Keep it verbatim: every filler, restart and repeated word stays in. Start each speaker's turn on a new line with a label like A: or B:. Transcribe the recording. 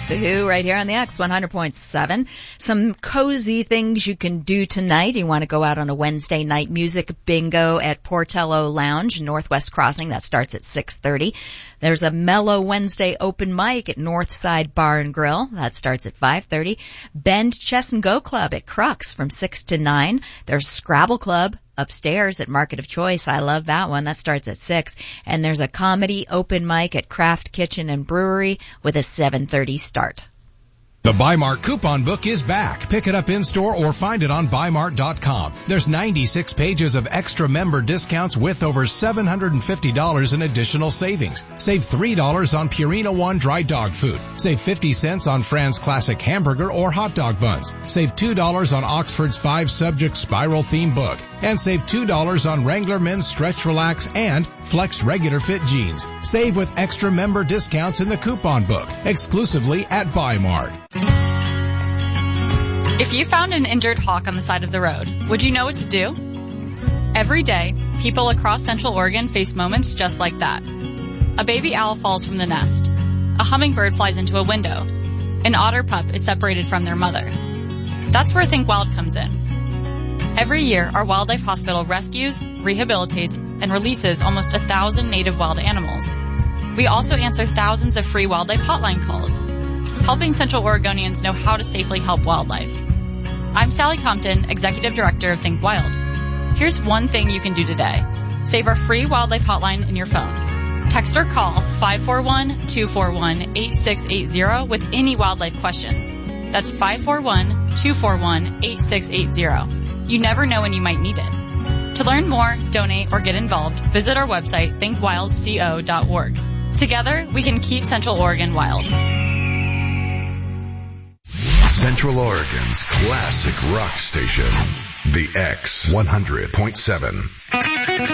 A: The Who right here on the X one hundred point seven. Some cozy things you can do tonight. You want to go out on a Wednesday night music bingo at Portello Lounge, Northwest Crossing. That starts at six thirty. There's a Mellow Wednesday open mic at Northside Bar and Grill. That starts at five thirty. Bend Chess and Go Club at Crux from six to nine. There's Scrabble Club upstairs at Market of Choice. I love that one. That starts at six. And there's a comedy open mic at Craft Kitchen and Brewery with a seven thirty start.
B: The Bi-Mart coupon book is back. Pick it up in-store or find it on Bi Mart dot com. There's ninety-six pages of extra member discounts with over seven hundred fifty dollars in additional savings. Save three dollars on Purina One dry dog food. Save fifty cents on Fran's Classic hamburger or hot dog buns. Save two dollars on Oxford's five-subject spiral theme book. And save two dollars on Wrangler Men's Stretch Relax and Flex Regular Fit jeans. Save with extra member discounts in the coupon book, exclusively at Bi-Mart.
C: If you found an injured hawk on the side of the road, would you know what to do? Every day, people across Central Oregon face moments just like that. A baby owl falls from the nest. A hummingbird flies into a window. An otter pup is separated from their mother. That's where Think Wild comes in. Every year, our wildlife hospital rescues, rehabilitates, and releases almost a thousand native wild animals. We also answer thousands of free wildlife hotline calls, helping Central Oregonians know how to safely help wildlife. I'm Sally Compton, Executive Director of Think Wild. Here's one thing you can do today. Save our free wildlife hotline in your phone. Text or call five four one, two four one, eight six eight zero with any wildlife questions. That's five four one, two four one, eight six eight zero. You never know when you might need it. To learn more, donate, or get involved, visit our website, think wild co dot org. Together, we can keep Central Oregon wild.
D: Central Oregon's classic rock station, the X one hundred point seven.